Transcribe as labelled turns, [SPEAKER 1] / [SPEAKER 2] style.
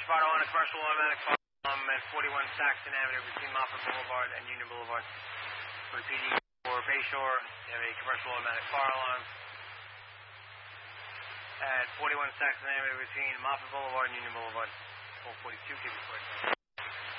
[SPEAKER 1] Sparta on a commercial automatic fire alarm at 41 Saxon Avenue between Moffett Boulevard and Union Boulevard. For the PD for Bayshore, they have a commercial automatic fire alarm at 41 Saxon Avenue between Moffett Boulevard and Union Boulevard. 442, keep it quick.